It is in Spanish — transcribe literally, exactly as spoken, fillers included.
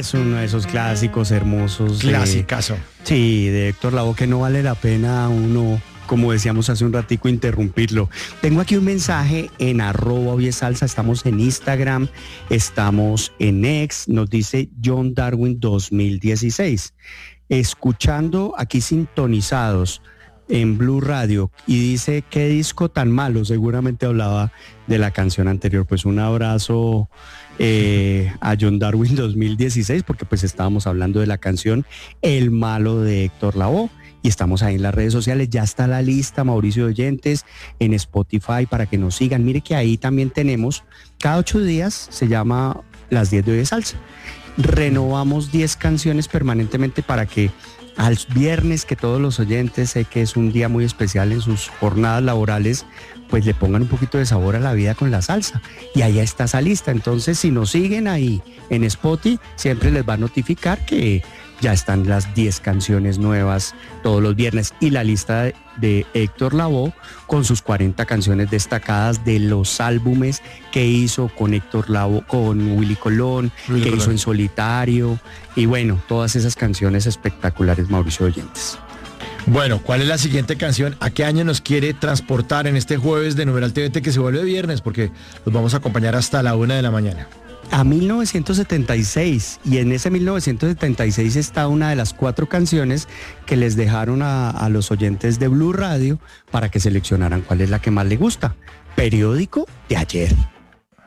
Es uno de esos clásicos hermosos. de- Clasicazo. Sí, de Héctor Lavoe, que no vale la pena uno, como decíamos hace un ratico, interrumpirlo. Tengo aquí un mensaje en arroba hoy es salsa, estamos en Instagram, estamos en X, nos dice John Darwin dos mil dieciséis. Escuchando aquí sintonizados en Blue Radio y dice, qué disco tan malo, seguramente hablaba de la canción anterior. Pues un abrazo eh, a John Darwin dos mil dieciséis, porque pues estábamos hablando de la canción El Malo de Héctor Lavoe y estamos ahí en las redes sociales. Ya está la lista, Mauricio de Oyentes, en Spotify para que nos sigan. Mire que ahí también tenemos, cada ocho días se llama Las diez de Hoy es Salsa. Renovamos diez canciones permanentemente para que al viernes, que todos los oyentes, sé que es un día muy especial en sus jornadas laborales, pues le pongan un poquito de sabor a la vida con la salsa. Y allá está esa lista. Entonces, si nos siguen ahí en Spotify, siempre les va a notificar que ya están las diez canciones nuevas todos los viernes y la lista de, de Héctor Lavoe con sus cuarenta canciones destacadas de los álbumes que hizo con Héctor Lavoe, con Willy Colón, Willy que Colón. hizo en solitario y bueno, todas esas canciones espectaculares, Mauricio Oyentes. Bueno, ¿cuál es la siguiente canción? ¿A qué año nos quiere transportar en este jueves de Numeral T V T que se vuelve viernes? Porque los vamos a acompañar hasta la una de la mañana. A mil novecientos setenta y seis, y en ese mil novecientos setenta y seis está una de las cuatro canciones que les dejaron a, a los oyentes de Blue Radio para que seleccionaran cuál es la que más les gusta. Periódico de ayer.